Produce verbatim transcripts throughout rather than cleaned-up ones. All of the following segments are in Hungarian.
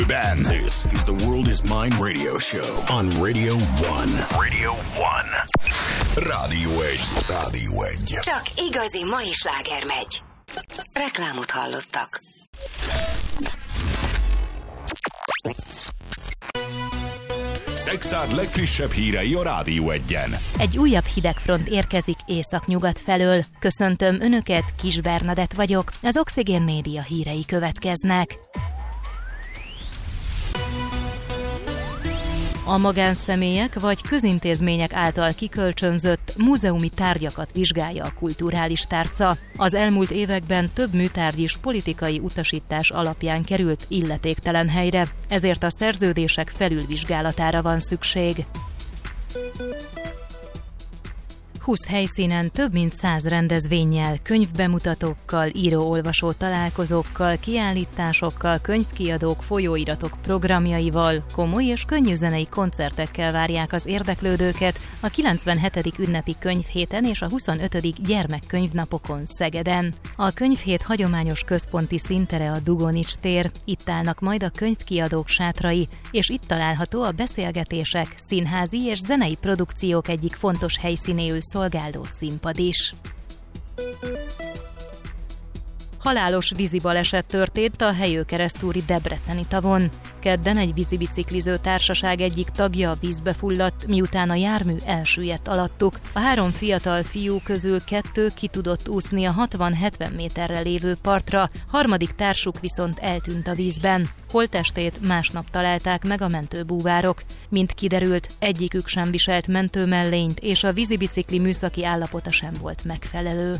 Ben. This is the World is Mine radio show on Radio One. Radio One. Rádió egy. Rádió egy. Csak igazi mai sláger megy. Reklámot hallottak. Szexárd legfrissebb hírei a Rádió egyen. Egy újabb hidegfront érkezik északnyugat felől. Köszöntöm Önöket, Kis Bernadett vagyok. Az Oxigén Média hírei következnek. A magánszemélyek vagy közintézmények által kikölcsönzött múzeumi tárgyakat vizsgálja a kulturális tárca. Az elmúlt években több műtárgy is politikai utasítás alapján került illetéktelen helyre, ezért a szerződések felülvizsgálatára van szükség. húsz helyszínen több mint száz rendezvénnyel, könyvbemutatókkal, író-olvasó találkozókkal, kiállításokkal, könyvkiadók, folyóiratok programjaival, komoly és könnyű zenei koncertekkel várják az érdeklődőket a kilencvenhetedik ünnepi könyvhéten és a huszonötödik gyermekkönyvnapokon Szegeden. A könyvhét hagyományos központi színtere a Dugonics tér, itt állnak majd a könyvkiadók sátrai, és itt található a beszélgetések, színházi és zenei produkciók egyik fontos helyszínéül szolgáló színpad is. Halálos vízibaleset történt a Helyőkeresztúri Debreceni tavon. Kedden egy vízibicikliző társaság egyik tagja vízbe fulladt, miután a jármű elsüllyedt alattuk. A három fiatal fiú közül kettő ki tudott úszni a hatvan-hetven méterre lévő partra, harmadik társuk viszont eltűnt a vízben. Holttestét másnap találták meg a mentőbúvárok. Mint kiderült, egyikük sem viselt mentőmellényt, és a vízibicikli műszaki állapota sem volt megfelelő.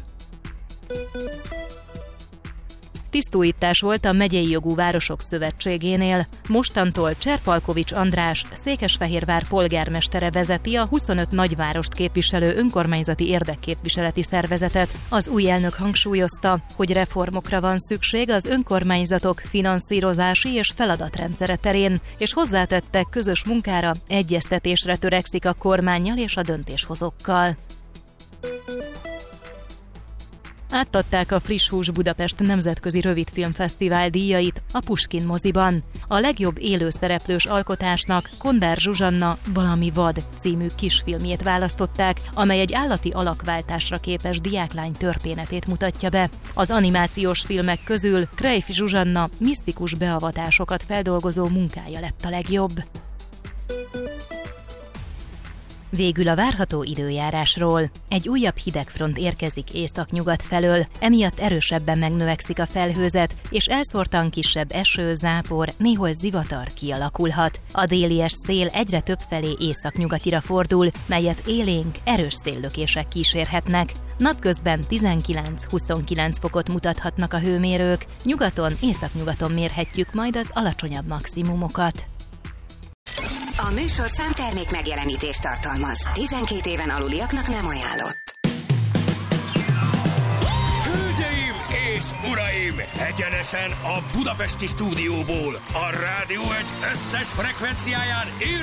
Tisztújítás volt a Megyei Jogú Városok Szövetségénél. Mostantól Cserpalkovics András, Székesfehérvár polgármestere vezeti a huszonöt nagyvárost képviselő önkormányzati érdekképviseleti szervezetet. Az új elnök hangsúlyozta, hogy reformokra van szükség az önkormányzatok finanszírozási és feladatrendszere terén, és hozzátette, közös munkára, egyeztetésre törekszik a kormánnyal és a döntéshozókkal. Átadták a Friss Hús Budapest Nemzetközi Rövidfilmfesztivál díjait a Puskin moziban. A legjobb élőszereplős alkotásnak Kondár Zsuzsanna Valami vad című kisfilmjét választották, amely egy állati alakváltásra képes diáklány történetét mutatja be. Az animációs filmek közül Krejf Zsuzsanna misztikus beavatásokat feldolgozó munkája lett a legjobb. Végül a várható időjárásról. Egy újabb hidegfront érkezik északnyugat felől, emiatt erősebben megnövekszik a felhőzet, és elszórtan kisebb eső, zápor, néhol zivatar kialakulhat. A délies szél egyre több felé északnyugatira fordul, melyet élénk, erős széllökések kísérhetnek. Napközben tizenkilenc-huszonkilenc fokot mutathatnak a hőmérők, nyugaton, északnyugaton mérhetjük majd az alacsonyabb maximumokat. A műsorszám termék megjelenítést tartalmaz. tizenkét éven aluliaknak nem ajánlott. Hölgyeim és uraim! Egyenesen a budapesti stúdióból, a Rádió egy összes frekvenciáján